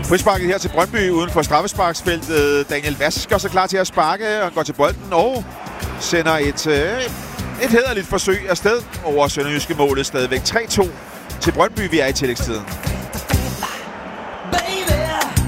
Frisparket her til Brøndby uden for straffesparksfeltet. Daniel Vask gør sig klar til at sparke, og han går til bolden og sender et hæderligt forsøg afsted over Sønderjyske målet. Stadigvæk 3-2 til Brøndby. Vi er i tillægstiden.